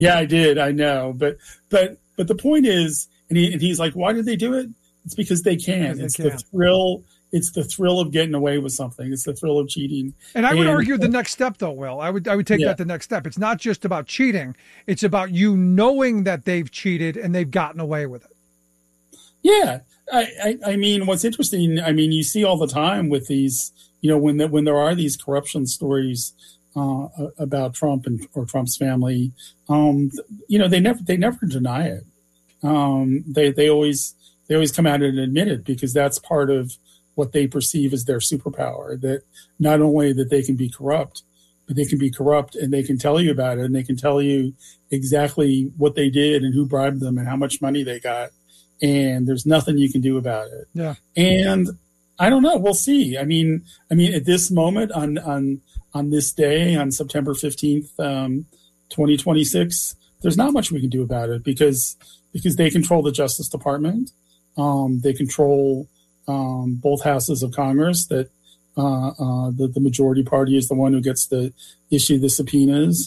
Yeah, I did. I know, but the point is, and he's like, why did they do it? It's because they can. It's the thrill. It's the thrill of getting away with something. It's the thrill of cheating. And I would argue the next step, though, Will. I would take that the next step. It's not just about cheating. It's about you knowing that they've cheated and they've gotten away with it. Yeah. I mean, what's interesting, I mean, you see all the time with these, when there are these corruption stories about Trump or Trump's family, they never deny it. They always come out and admit it because that's part of what they perceive as their superpower, that not only that they can be corrupt, but they can be corrupt and they can tell you about it and they can tell you exactly what they did and who bribed them and how much money they got. And there's nothing you can do about it. Yeah. And I don't know. We'll see. I mean, at this moment on this day, on September 15th, 2026, there's not much we can do about it because they control the Justice Department. They control both houses of Congress. That the majority party is the one who gets to issue the subpoenas.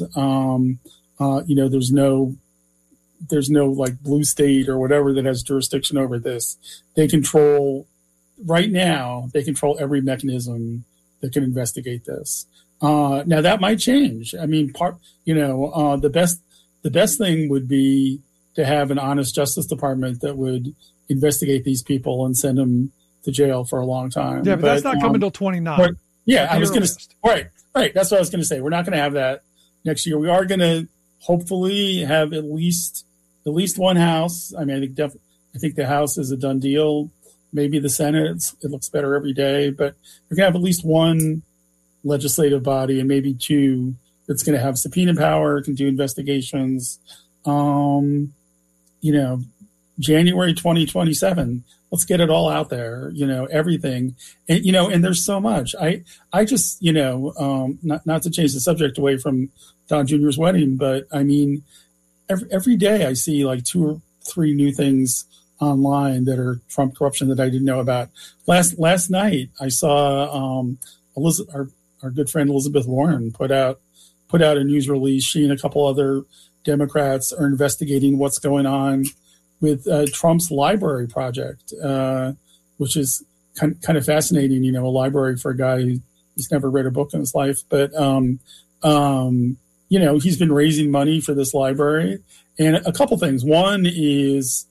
There's no like blue state or whatever that has jurisdiction over this. They control right now. They control every mechanism that can investigate this. Now that might change. I mean, the best thing would be to have an honest Justice Department that would investigate these people and send them to jail for a long time. Yeah, but that's not coming until 29. Yeah, I was going to right. That's what I was going to say. We're not going to have that next year. We are going to hopefully have at least one House. I mean, I think the House is a done deal. Maybe the Senate. It looks better every day, but we're going to have at least one legislative body and maybe two that's going to have subpoena power, can do investigations. January 2027. Let's get it all out there, everything. And, and there's so much. I just, not to change the subject away from Don Jr.'s wedding, but I mean, every day I see like 2 or 3 new things online that are Trump corruption that I didn't know about. Last night I saw our good friend Elizabeth Warren put out a news release. She and a couple other Democrats are investigating what's going on with Trump's library project, which is kind of fascinating. A library for a guy who's never read a book in his life, but he's been raising money for this library. And a couple things. One is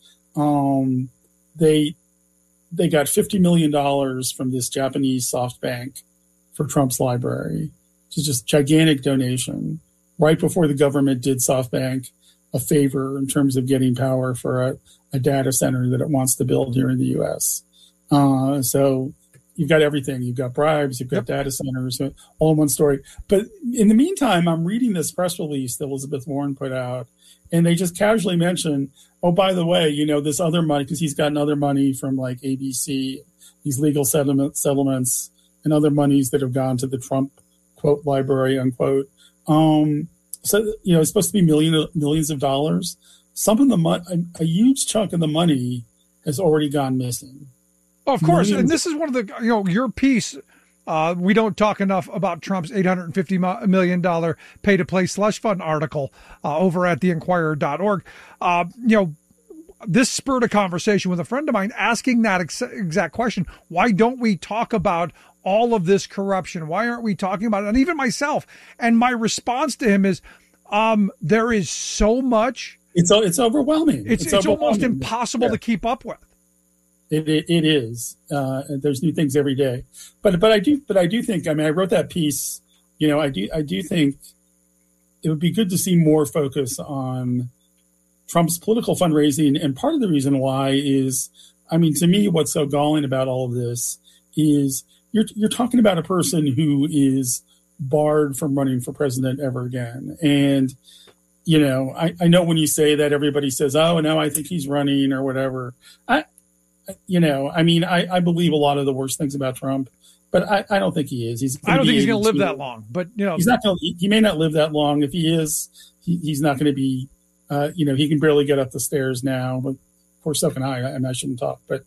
they got $50 million from this Japanese SoftBank for Trump's library, which is just gigantic donation. Right before the government did SoftBank a favor in terms of getting power for a data center that it wants to build here in the U.S. So you've got everything. You've got bribes, you've got data centers, all in one story. But in the meantime, I'm reading this press release that Elizabeth Warren put out, and they just casually mention, oh, by the way, this other money, because he's gotten other money from like ABC, these legal settlements and other monies that have gone to the Trump, quote, library, unquote. So, it's supposed to be millions of dollars. Some of the money, a huge chunk of the money has already gone missing. Oh, of course. And this is one of the, your piece. We don't talk enough about Trump's $850 million pay-to-play slush fund article over at theinquirer.org. This spurred a conversation with a friend of mine asking that exact question. Why don't we talk about all of this corruption? Why aren't we talking about it? And even myself. And my response to him is, there is so much. It's overwhelming. It's almost impossible to keep up with. It is. There's new things every day. But I do think, I wrote that piece, I do think it would be good to see more focus on Trump's political fundraising. And part of the reason why is, to me, what's so galling about all of this is you're talking about a person who is barred from running for president ever again. And, I know when you say that, everybody says, oh, no, I think he's running or whatever. I believe a lot of the worst things about Trump, but I don't think he is. I don't think he's going to live that long, but he's not going. He may not live that long. If he is, he's not going to be. He can barely get up the stairs now. But of course, so can I. And I shouldn't talk, but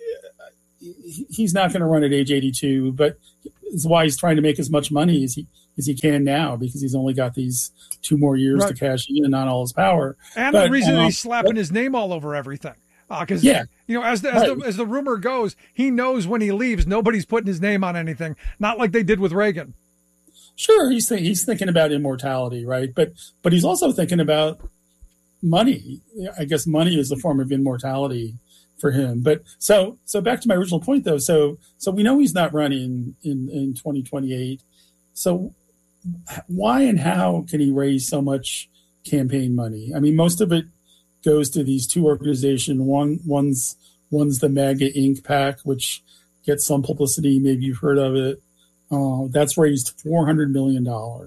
he's not going to run at age 82. But it's why he's trying to make as much money as as he can now, because he's only got these 2 more years to cash in and on all his power. And the reason he's slapping his name all over everything. Because, as the rumor goes, he knows when he leaves, nobody's putting his name on anything. Not like they did with Reagan. Sure, he's thinking about immortality, right? But he's also thinking about money. I guess money is a form of immortality for him. But so back to my original point, though. So we know he's not running in 2028. So why and how can he raise so much campaign money? I mean, most of it goes to these 2 organizations. One's the MAGA Inc. PAC, which gets some publicity. Maybe you've heard of it. That's raised $400 million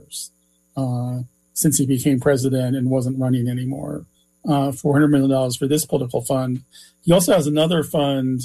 since he became president and wasn't running anymore. $400 million for this political fund. He also has another fund.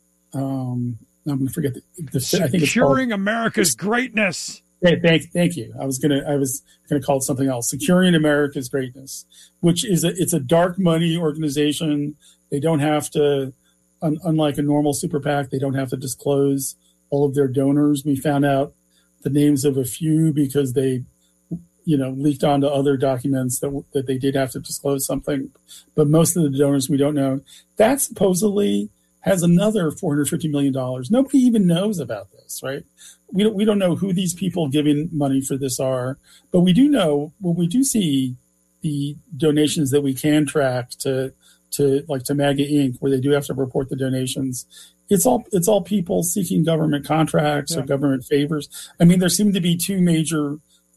I'm going to forget I think it's Securing America's Greatness. Thank you. I was gonna call it something else. Securing America's Greatness, which is it's a dark money organization. They don't have to, unlike a normal super PAC, they don't have to disclose all of their donors. We found out the names of a few because they, leaked onto other documents that they did have to disclose something. But most of the donors we don't know. That supposedly has another $450 million. Nobody even knows about this, right? We don't know who these people giving money for this are, but we do know, we do see the donations that we can track to MAGA Inc., where they do have to report the donations. It's all people seeking government contracts or government favors. I mean, there seem to be two major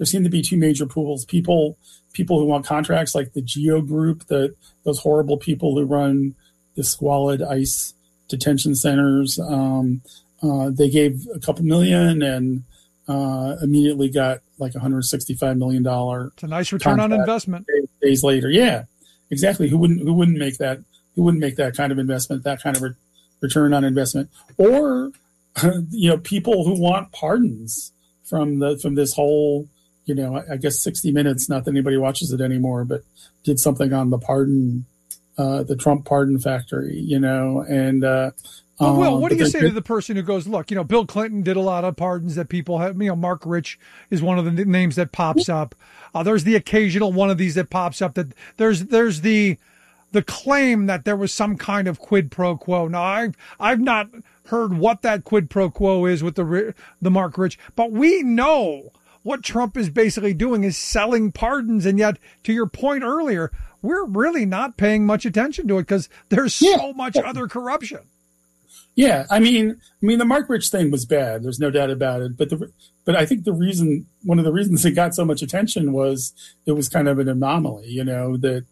pools. People who want contracts, like the Geo Group, those horrible people who run the squalid ICE detention centers. They gave a couple million and immediately got like $165 million. It's a nice return on investment. Days later, yeah, exactly. Who wouldn't make that? Who wouldn't make that kind of investment? That kind of return on investment, or people who want pardons from this whole. I guess 60 Minutes. Not that anybody watches it anymore, but did something on the pardon, the Trump pardon factory. And. Well, Will, what do you say to the person who goes, look, Bill Clinton did a lot of pardons that people have, Mark Rich is one of the names that pops up. There's the occasional one of these that pops up that there's the claim that there was some kind of quid pro quo. Now, I've not heard what that quid pro quo is with the Mark Rich, but we know what Trump is basically doing is selling pardons. And yet, to your point earlier, we're really not paying much attention to it because there's so much other corruption. Yeah, I mean, the Mark Rich thing was bad. There's no doubt about it. But I think one of the reasons it got so much attention was it was kind of an anomaly. That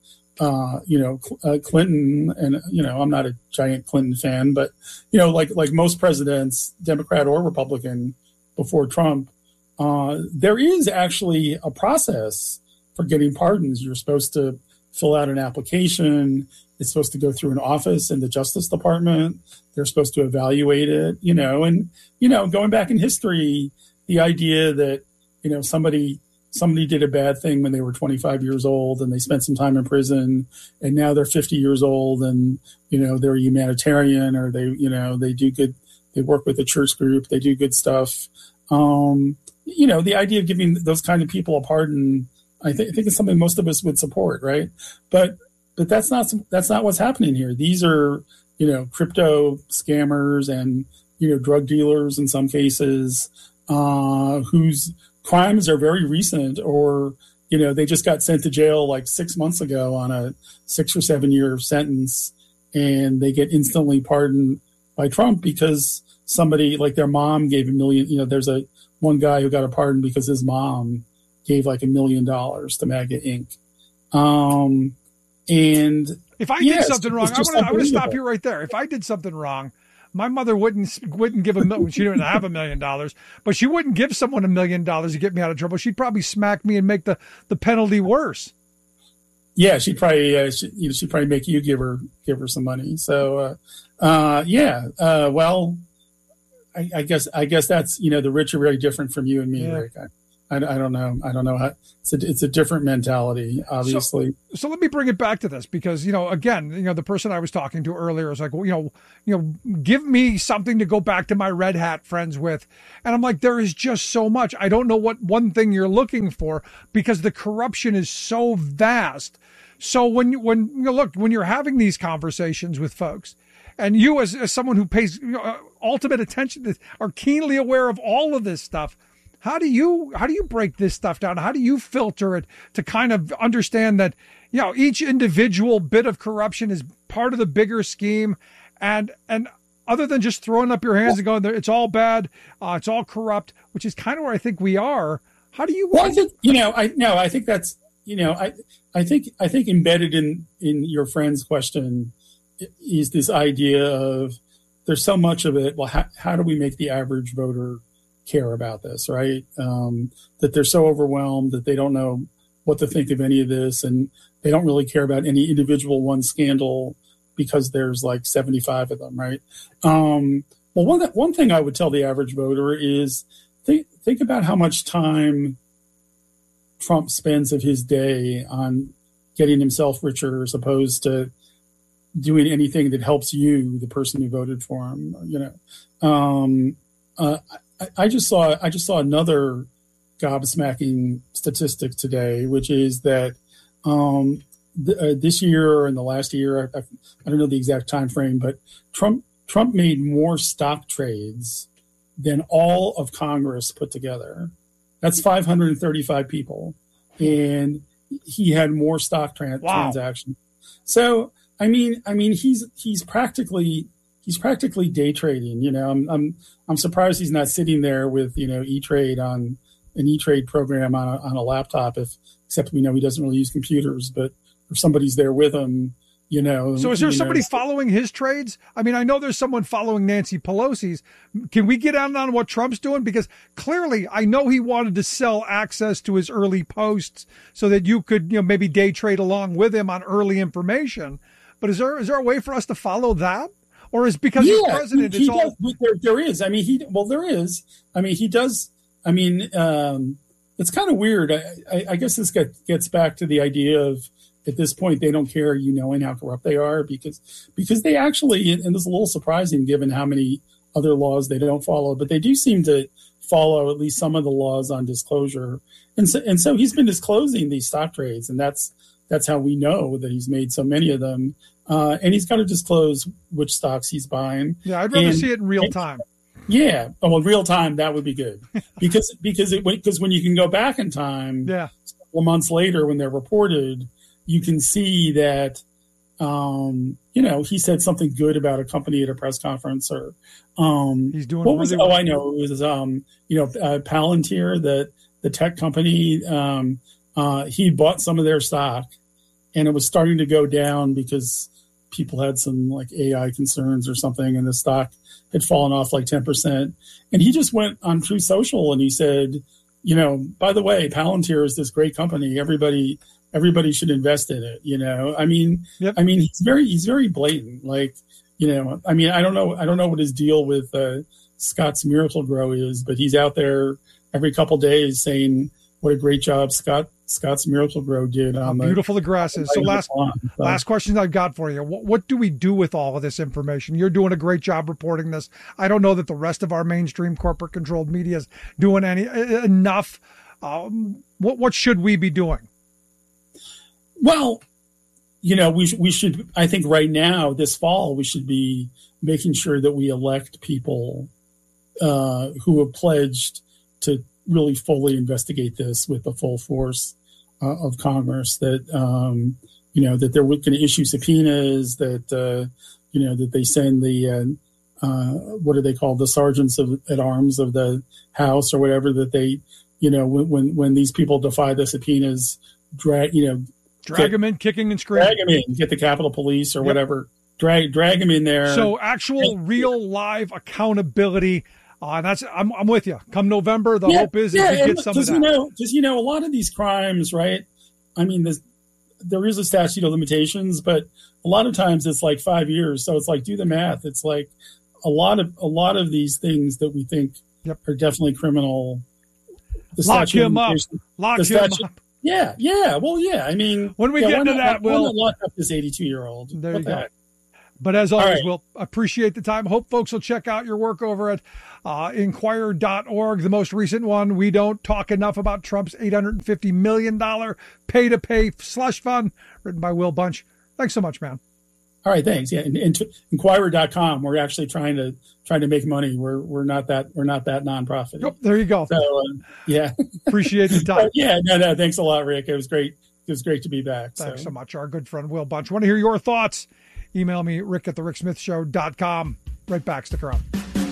Clinton, and I'm not a giant Clinton fan, but like most presidents, Democrat or Republican, before Trump, there is actually a process for getting pardons. You're supposed to fill out an application. It's supposed to go through an office in the Justice Department. They're supposed to evaluate it, and going back in history, the idea that, somebody did a bad thing when they were 25 years old and they spent some time in prison and now they're 50 years old and, they're a humanitarian or they do good. They work with a church group. They do good stuff. The idea of giving those kind of people a pardon, I think it's something most of us would support. Right. But that's not what's happening here. These are, crypto scammers and, drug dealers in some cases, whose crimes are very recent or, they just got sent to jail like 6 months ago on a 6 or 7 year sentence and they get instantly pardoned by Trump because somebody like their mom gave $1 million. There's one guy who got a pardon because his mom gave like $1 million to MAGA Inc. And if I did something wrong, I want to stop you right there. If I did something wrong, my mother wouldn't give $1 million. She didn't have $1 million, but she wouldn't give someone $1 million to get me out of trouble. She'd probably smack me and make the penalty worse. Yeah, she'd probably make you give her some money. So, well, I guess that's the rich are very different from you and me, Rick. I don't know. I don't know how it's a different mentality, obviously. So let me bring it back to this because, again, the person I was talking to earlier was like, well, give me something to go back to my red hat friends with. And I'm like, there is just so much. I don't know what one thing you're looking for because the corruption is so vast. So when you're having these conversations with folks, and you as someone who pays ultimate attention to, are keenly aware of all of this stuff, how do you break this stuff down? How do you filter it to kind of understand that each individual bit of corruption is part of the bigger scheme, and other than just throwing up your hands and going, it's all bad, it's all corrupt, which is kind of where I think we are. How do you? Well, I think I think that's I think embedded in your friend's question is this idea of there's so much of it. Well, how do we make the average voter care about this, right? That they're so overwhelmed that they don't know what to think of any of this, and they don't really care about any individual one scandal because there's like 75 of them, right? Well, one thing I would tell the average voter is think about how much time Trump spends of his day on getting himself richer as opposed to doing anything that helps you, the person who voted for him. I just saw another gobsmacking statistic today, which is that this year and the last year, I don't know the exact time frame, but Trump made more stock trades than all of Congress put together. That's 535 people, and he had more stock transactions. So I mean, he's practically day trading. I'm surprised he's not sitting there with E-Trade on an E-Trade program on a laptop. Except we know he doesn't really use computers, but if somebody's there with him, So is there somebody following his trades? I mean, I know there's someone following Nancy Pelosi's. Can we get out on what Trump's doing? Because clearly, I know he wanted to sell access to his early posts so that you could, maybe day trade along with him on early information. But is there a way for us to follow that? Or is because he's president, it's all... There is. I mean, there is. I mean, he does. I mean, it's kind of weird. I guess this gets back to the idea of, at this point, they don't care, knowing how corrupt they are because they actually, and this is a little surprising given how many other laws they don't follow, but they do seem to follow at least some of the laws on disclosure. And so he's been disclosing these stock trades, and that's how we know that he's made so many of them. And he's got to disclose which stocks he's buying. Yeah, I'd rather see it in real time. Yeah, well, real time, that would be good because when you can go back in time, a couple months later when they're reported, you can see that, he said something good about a company at a press conference, or he's doing. What was? I know it was Palantir, the tech company. He bought some of their stock, and it was starting to go down because people had some like AI concerns or something, and the stock had fallen off like 10%. And he just went on Truth Social and he said, by the way, Palantir is this great company. Everybody should invest in it. I mean, he's very blatant. Like, I mean, I don't know what his deal with Scott's Miracle-Gro is, but he's out there every couple days saying what a great job Scott's Miracle-Gro did on how beautiful the grass is. So last question I've got for you. What do we do with all of this information? You're doing a great job reporting this. I don't know that the rest of our mainstream corporate controlled media is doing enough. What should we be doing? Well, we should, I think right now, this fall, we should be making sure that we elect people who have pledged to really fully investigate this with the full force of Congress, that, that they're going to issue subpoenas, that, that they send the, what are they called? The sergeants at arms of the House or whatever, that they, when these people defy the subpoenas, drag them in, kicking and screaming. Drag them in, get the Capitol Police or whatever. Drag them in there. So actual, real, live accountability. I'm with you. Come November, the hope is if we get some of that. Because a lot of these crimes, right? I mean, there is a statute of limitations, but a lot of times it's like 5 years. So it's like, do the math. It's like a lot of these things that we think are definitely criminal Lock him up. Lock him up. Yeah. Well, yeah. I mean, when we get to that, we'll lock up this 82-year-old. There you go. But as always, we'll appreciate the time. Hope folks will check out your work over at Inquirer.org. The most recent one, we don't talk enough about Trump's $850 million pay-to-pay slush fund, written by Will Bunch. Thanks so much, man. All right, thanks. Yeah, and Inquirer.com. We're actually trying to make money. We're not that nonprofit. Oh, there you go. So yeah, appreciate the time. No. Thanks a lot, Rick. It was great. It was great to be back. Thanks so much. Our good friend Will Bunch. Want to hear your thoughts? Email me, rick@thericksmithshow.com. Right back. Stick around.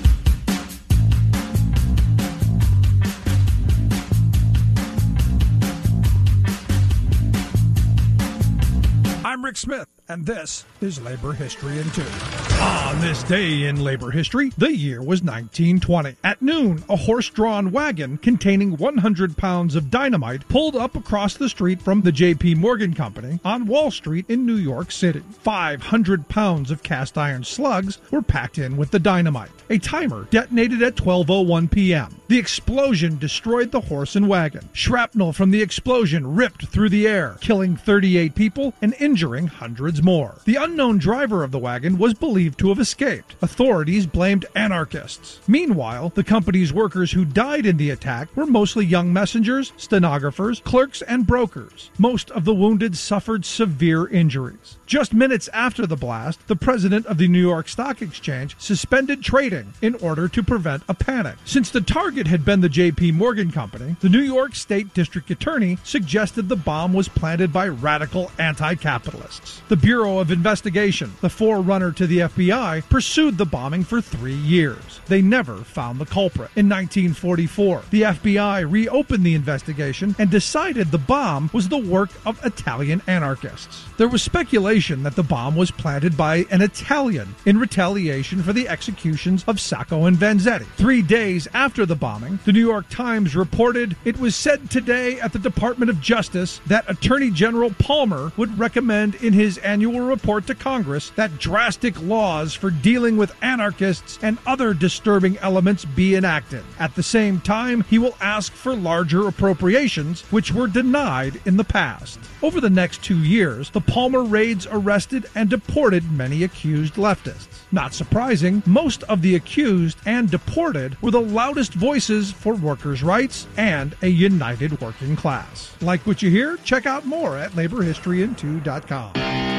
I'm Rick Smith, and this is Labor History in 2. On this day in labor history, the year was 1920. At noon, a horse-drawn wagon containing 100 pounds of dynamite pulled up across the street from the J.P. Morgan Company on Wall Street in New York City. 500 pounds of cast-iron slugs were packed in with the dynamite. A timer detonated at 12:01 p.m. The explosion destroyed the horse and wagon. Shrapnel from the explosion ripped through the air, killing 38 people and injuring hundreds more. The unknown driver of the wagon was believed to have escaped. Authorities blamed anarchists. Meanwhile, the company's workers who died in the attack were mostly young messengers, stenographers, clerks, and brokers. Most of the wounded suffered severe injuries. Just minutes after the blast, the president of the New York Stock Exchange suspended trading in order to prevent a panic. Since the target had been the J.P. Morgan Company, the New York State District Attorney suggested the bomb was planted by radical anti-capitalists. The Bureau of Investigation, the forerunner to the FBI, pursued the bombing for 3 years. They never found the culprit. In 1944, the FBI reopened the investigation and decided the bomb was the work of Italian anarchists. There was speculation that the bomb was planted by an Italian in retaliation for the executions of Sacco and Vanzetti. 3 days after the bombing, the New York Times reported, "It was said today at the Department of Justice that Attorney General Palmer would recommend in his annual report to Congress that drastic laws for dealing with anarchists and other disturbing elements be enacted. At the same time, he will ask for larger appropriations, which were denied in the past." Over the next 2 years, the Palmer raids arrested and deported many accused leftists. Not surprising, most of the accused and deported were the loudest voices for workers' rights and a united working class. Like what you hear? Check out more at laborhistoryin2.com.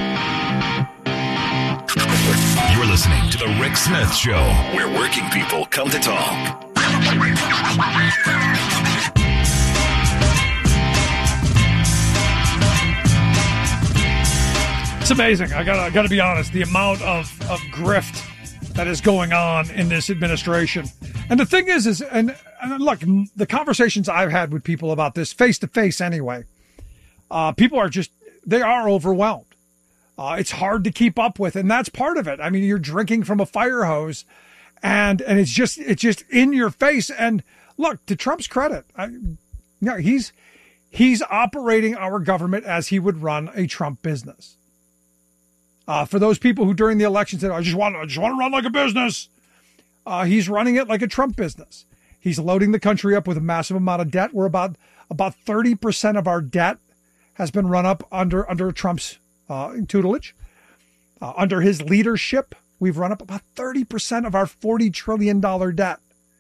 You're listening to The Rick Smith Show, where working people come to talk. It's amazing. I gotta be honest. The amount of grift that is going on in this administration. And the thing is and look, the conversations I've had with people about this face to face anyway, people are they are overwhelmed. It's hard to keep up with, and that's part of it. I mean, you're drinking from a fire hose, and it's just in your face. And look, to Trump's credit, he's operating our government as he would run a Trump business. For those people who during the election said, I just want to run like a business, he's running it like a Trump business. He's loading the country up with a massive amount of debt. We're about 30% of our debt has been run up under Trump's tutelage. Under his leadership, we've run up about 30% of our $40 trillion debt.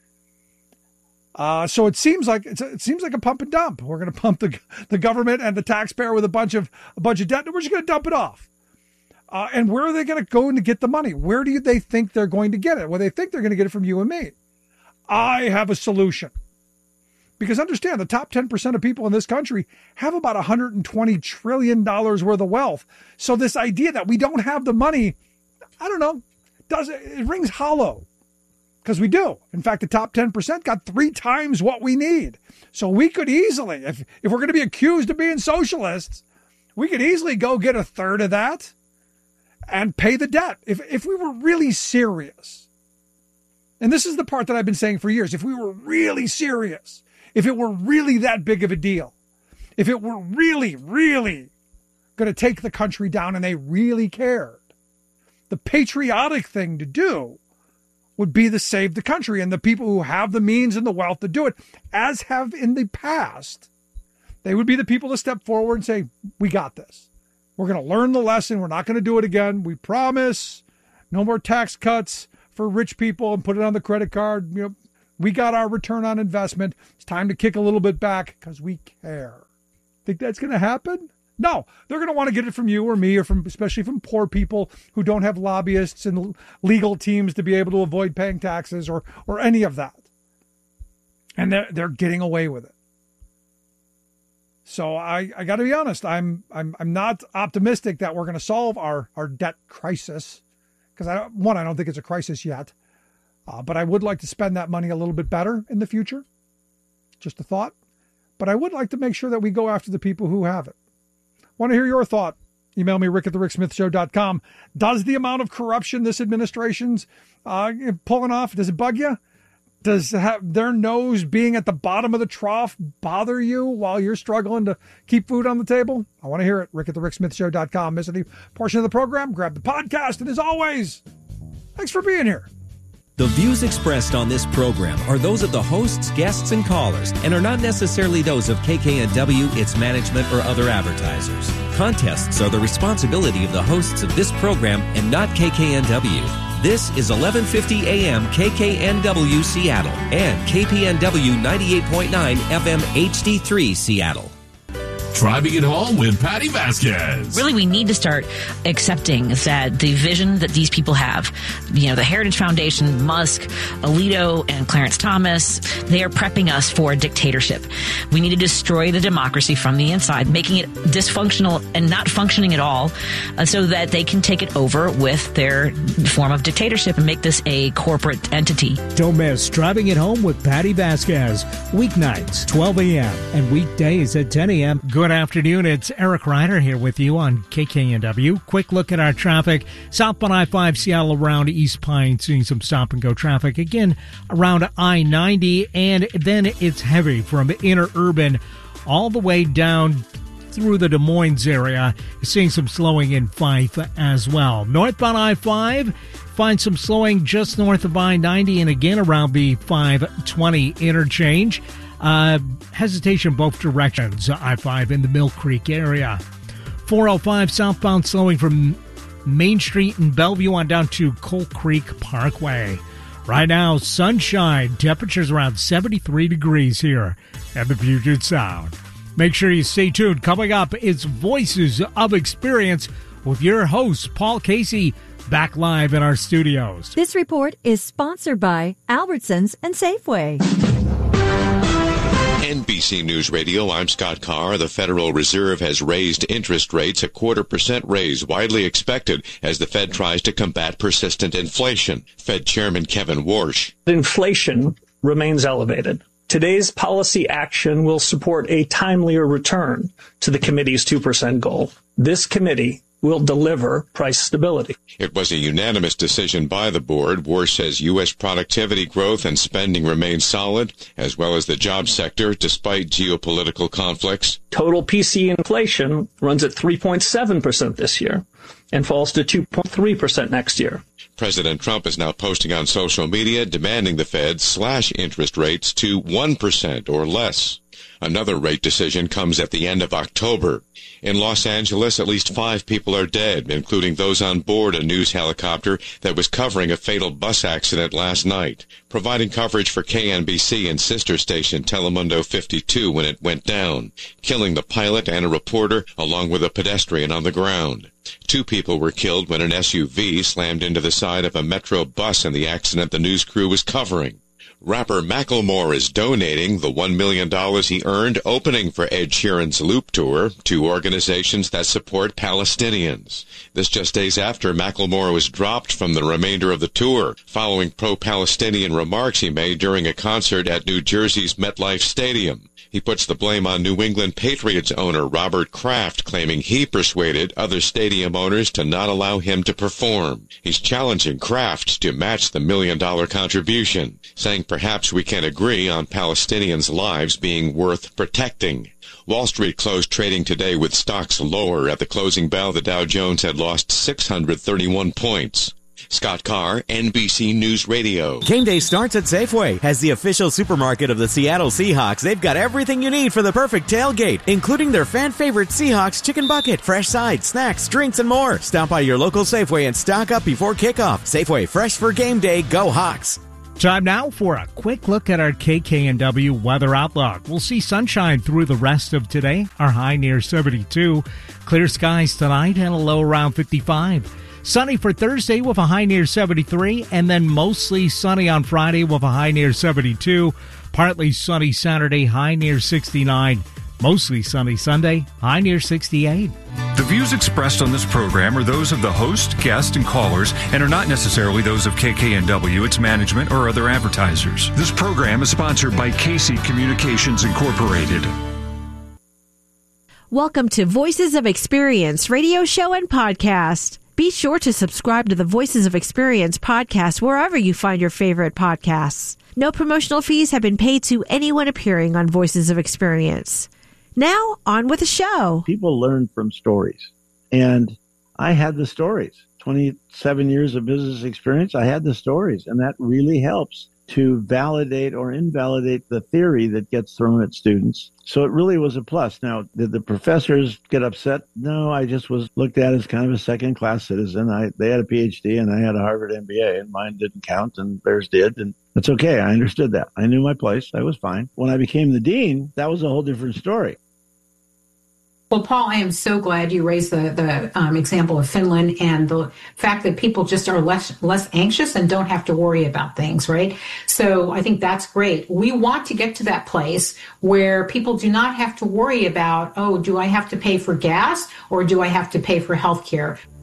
So it seems like a pump and dump. We're going to pump the government and the taxpayer with a bunch of debt, and we're just going to dump it off. And where are they going to go and get the money? Where do they think they're going to get it? Well, they think they're going to get it from you and me. I have a solution. Because understand, the top 10% of people in this country have about $120 trillion worth of wealth. So this idea that we don't have the money, I don't know, it rings hollow. Because we do. In fact, the top 10% got 3 times what we need. So we could easily, if we're going to be accused of being socialists, we could easily go get a third of that and pay the debt. If we were really serious, and this is the part that I've been saying for years, if we were really serious, if it were really that big of a deal, if it were really, really going to take the country down and they really cared, the patriotic thing to do would be to save the country. And the people who have the means and the wealth to do it, as have in the past, they would be the people to step forward and say, we got this. We're going to learn the lesson. We're not going to do it again. We promise. No more tax cuts for rich people and put it on the credit card. You know, we got our return on investment. It's time to kick a little bit back because we care. Think that's going to happen? No, they're going to want to get it from you or me, or especially from poor people who don't have lobbyists and legal teams to be able to avoid paying taxes or any of that. And they're getting away with it. So I got to be honest, I'm not optimistic that we're going to solve our debt crisis, because I don't think it's a crisis yet. But I would like to spend that money a little bit better in the future. Just a thought. But I would like to make sure that we go after the people who have it. Want to hear your thought? Email me, rick@thericksmithshow.com. Does the amount of corruption this administration's pulling off, does it bug you? Does their nose being at the bottom of the trough bother you while you're struggling to keep food on the table? I want to hear it. rick@thericksmithshow.com. Miss any portion of the program, grab the podcast. And as always, thanks for being here. The views expressed on this program are those of the hosts, guests, and callers, and are not necessarily those of KKNW, its management, or other advertisers. Contests are the responsibility of the hosts of this program and not KKNW. This is 1150 AM KKNW Seattle and KPNW 98.9 FM HD3 Seattle. Driving it home with Patty Vasquez. Really, we need to start accepting that the vision that these people have, the Heritage Foundation, Musk, Alito, and Clarence Thomas, they are prepping us for a dictatorship. We need to destroy the democracy from the inside, making it dysfunctional and not functioning at all, so that they can take it over with their form of dictatorship and make this a corporate entity. Don't miss Driving It Home with Patty Vasquez. Weeknights, 12 a.m. and weekdays at 10 a.m. Good afternoon. It's Eric Ryder here with you on KKNW. Quick look at our traffic. Southbound I-5 Seattle around East Pine, seeing some stop-and-go traffic. Again, around I-90, and then it's heavy from interurban all the way down through the Des Moines area. Seeing some slowing in Fife as well. Northbound I-5, find some slowing just north of I-90 and again around the 520 interchange. Hesitation both directions, I-5 in the Mill Creek area. 405 southbound slowing from Main Street in Bellevue on down to Coal Creek Parkway. Right now, sunshine, temperatures around 73 degrees here at the Puget Sound. Make sure you stay tuned. Coming up, it's Voices of Experience with your host, Paul Casey, back live in our studios. This report is sponsored by Albertsons and Safeway. NBC News Radio, I'm Scott Carr. The Federal Reserve has raised interest rates, a 0.25% raise, widely expected as the Fed tries to combat persistent inflation. Fed Chairman Kevin Warsh. Inflation remains elevated. Today's policy action will support a timelier return to the committee's 2% goal. This committee will deliver price stability. It was a unanimous decision by the board. Warsh says U.S. productivity growth and spending remain solid, as well as the job sector, despite geopolitical conflicts. Total PCE inflation runs at 3.7% this year and falls to 2.3% next year. President Trump is now posting on social media demanding the Fed slash interest rates to 1% or less. Another rate decision comes at the end of October. In Los Angeles, at least 5 people are dead, including those on board a news helicopter that was covering a fatal bus accident last night, providing coverage for KNBC and sister station Telemundo 52 when it went down, killing the pilot and a reporter along with a pedestrian on the ground. 2 people were killed when an SUV slammed into the side of a Metro bus in the accident the news crew was covering. Rapper Macklemore is donating the $1 million he earned opening for Ed Sheeran's Loop Tour to organizations that support Palestinians. This just days after Macklemore was dropped from the remainder of the tour, following pro-Palestinian remarks he made during a concert at New Jersey's MetLife Stadium. He puts the blame on New England Patriots owner Robert Kraft, claiming he persuaded other stadium owners to not allow him to perform. He's challenging Kraft to match the $1 million contribution, saying perhaps we can agree on Palestinians' lives being worth protecting. Wall Street closed trading today with stocks lower. At the closing bell, the Dow Jones had lost 631 points. Scott Carr, NBC News Radio. Game day starts at Safeway. As the official supermarket of the Seattle Seahawks, they've got everything you need for the perfect tailgate, including their fan-favorite Seahawks chicken bucket, fresh sides, snacks, drinks, and more. Stop by your local Safeway and stock up before kickoff. Safeway, fresh for game day. Go Hawks. Time now for a quick look at our KKNW weather outlook. We'll see sunshine through the rest of today. Our high near 72. Clear skies tonight and a low around 55. Sunny for Thursday with a high near 73, and then mostly sunny on Friday with a high near 72. Partly sunny Saturday, high near 69. Mostly sunny Sunday, high near 68. The views expressed on this program are those of the host, guests, and callers and are not necessarily those of KKNW, its management, or other advertisers. This program is sponsored by Casey Communications Incorporated. Welcome to Voices of Experience radio show and podcast. Be sure to subscribe to the Voices of Experience podcast wherever you find your favorite podcasts. No promotional fees have been paid to anyone appearing on Voices of Experience. Now, on with the show. People learn from stories. And I had the stories. 27 years of business experience, I had the stories. And that really helps to validate or invalidate the theory that gets thrown at students. So it really was a plus. Now, did the professors get upset? No, I just was looked at as kind of a second-class citizen. They had a PhD and I had a Harvard MBA, and mine didn't count and theirs did. And that's okay. I understood that. I knew my place. I was fine. When I became the dean, that was a whole different story. Well, Paul, I am so glad you raised the example of Finland and the fact that people just are less anxious and don't have to worry about things, right? So I think that's great. We want to get to that place where people do not have to worry about, oh, do I have to pay for gas or do I have to pay for health care?